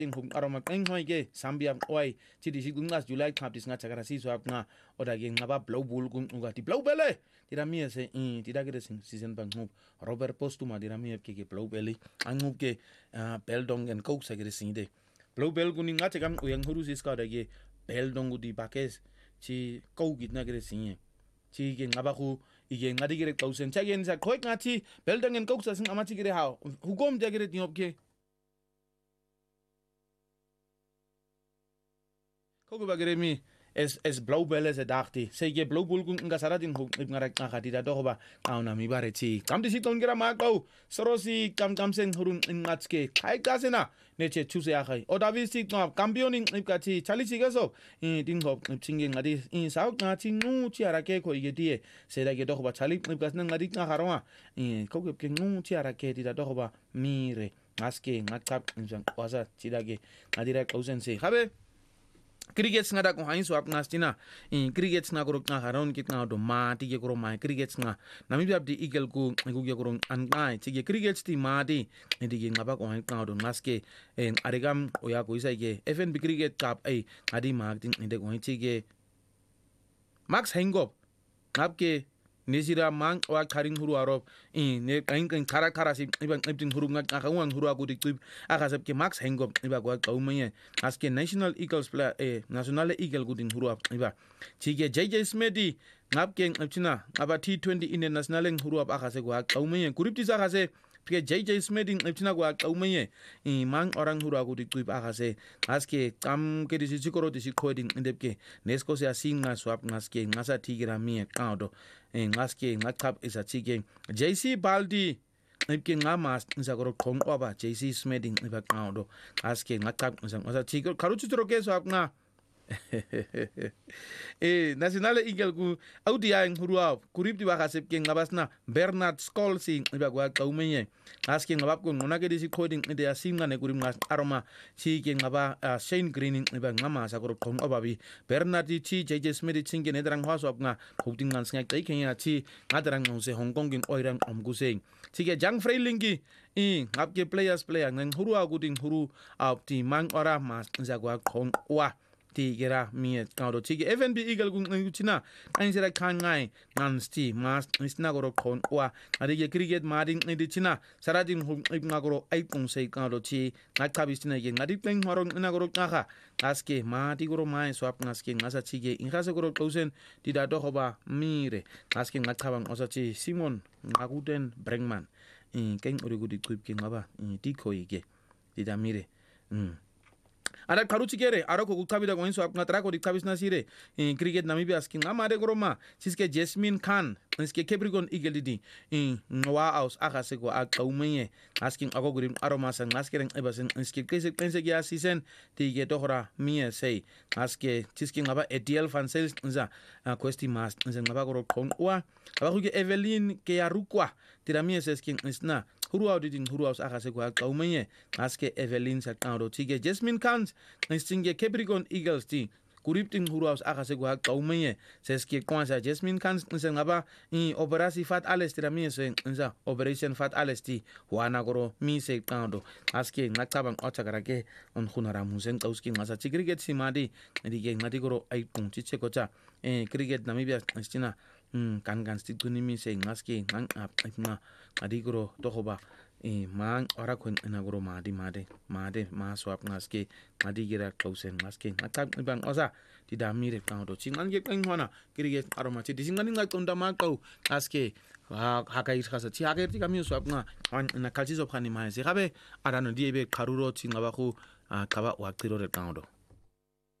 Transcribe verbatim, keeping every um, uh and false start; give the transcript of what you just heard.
hung aroma qeng hoike Zambia oi chidi sigungas July khap dis nga chakara si swap nga oda ge ngaba blow bull gung nga ti blow bele tira mi se in tira ge season bang hub Robert Postuma tira mi ke ke blow bele angub ke beldong en coke sa ge sinde blow bel gun nga chakam uyang huru sis ka da ge beldong di bakes chi coke git na ge sin chi ge ngaba khu ige ngadi ge kausen chagen sa khoi nga chi beldong en coke sa sing amachi ge ha hugom de ge tiop ke Kogo bagremi es es blow belle se dachte se ge blow bulgun nga saradin ho ngara ka dida do ba kauna mi bare chi kam disi ton gira ma ko sorosi kam kam sen hurun ngatske kai ka sena neche chuse a khai o davis si no campioning ka chi chali chi gaso in din ho chinge ngadi in sao nga chi nu chi ara ke ko ige die se da ge do ba chali ka sna ngadi ka harwa in kogo ke nu chi ara ke dida do ba mire maske ngakap injang wasa chi da ge ngadira klausen se habe cricket nga da ko hain swap ngastina in cricket nga ko nga haron kit nga do ma ti ge ko ma cricket nga namibia di eagle ku ku ge ko an ngai ti ge cricket ti ma di ndi ge nga ba ko hain nga do ngaske en aregam o ya ko isa ge F N B cricket cup ai adi ma tin ndi ko ti ge Max Hengop ngap ke nesira mang wa kharing huru arop in ne kain kain khara khara si ibang ibting huru nga khawang huru aku dik aka sab ke Max Hengop iba ko kaumye aske National Eagles player eh National Eagle gudin huru iba chige J J Smedi ngap ke ngapchina aba T twenty international huru aka se ko kaumye kuripti sa se ke J J Smedi ngapchina ko kaumye in mang orang huru aku dik aka se aske kam ke disi sikoro disi khodin indepke nesko se asinga swap ngaske ngasa tigira mi kaudo en ngaske ngakap isa chige J C Baldi ke ngamas nzakoro khongwa ba J C Smeding iba kaudo aske ngakap ngasa chige karuchu troke swap nga eh National Eagle ku audia en hurua kurip di bakasep ke ngabasna Bernard Scholzi iba kwa kaumenye aske ngabap ko ngona ke disi coding ide asinga ne kurim ngas aroma chi ke ngaba Shane Greening iba ngama sakoro khong obabi Bernard chi J J Smith chinge ne drang hwasop nga huding ngans ngak tai kenya chi ngadrang ngose Hong Kong gin oirang omguseng chi ke Jang Freilingi i ngapke players player ngang hurua guding huru up ti mang ora mas nzagwa khong wa ti gera mi kaudo chige F N B Eagle gung china kain sera kan ngai nansti mas isna goro kon wa ade ge cricket mading ni china saradin hung ngagoro ai kung sei kaudo chi ngakabis tina ge ngadi pleng horong ina goro kha aske ma ti goro mai swap ngaske ngasa chige ingasa goro klausen ti da do hoba mire aske ngakhabang osa chi Simon ngaguten Brengman in keng urigudi kuip ke ngaba ti khoi ge ti da mire mm Ada karuchi kere aro ko kutabida ko inso apna tra ko diktabis na sire in cricket Namibia skin amade goroma siske Jasmine Khan siske Capricorn Eagle di in noa aus aka se ko akaumenye asking ako gurim aroma sang askeren ebasen siske kese pense ya season ti ge tohora mie sei aske siske ngaba Etiel van Sels nza questi mas nza ngaba goro kon wa aba ku ge Evelyn ke yarukwa tira mie seskin isna hurua didin hurua aka se ko akaumenye aske Evelyn sa kaudo tige Jasmine Khan Nistinge Capricorn Eagles ti kuripting huraus aka se gwa kaumenye seske kwanza Jasmine Khan ngaba in operasi fat alles tira mi se nza operation fat alles ti wana goro mi se kando aske ngakabang ochagarake on khunara musen tauski ngasa cricket simadi ndige ngadi goro ai pungchi chekocha eh cricket Namibia stina mm kan kan sti tunimi se ngaske ngang apna adi goro tohoba eh mang ora kun inagoro madi made made ma swap ngaske madi gira klausen ngaske ngakap ibang osa tidak mirip kang do cingan ge kang hona kirige aroma ci disingan ngai tonda ma kau ngaske ha hakai khasa ci hakai ti kami swap nga na kalci zo phani ma se gabe arano diebe karuro cinga ba khu kaba wa tiro re kang do